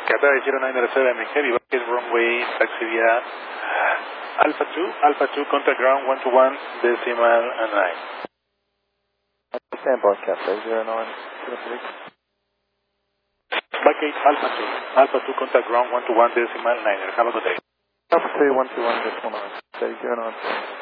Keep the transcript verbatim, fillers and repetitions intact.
Qatar zero nine zero seven, heavy baggage runway, taxi via Alpha two, Alpha two, contact ground one two one, decimal and nine. Stand by, Qatar zero nine seven three. Baggage Alpha two, Alpha two, contact ground one two one, decimal nine. Have a good day. Alpha two, one two one, decimal nine. Steady zero nine.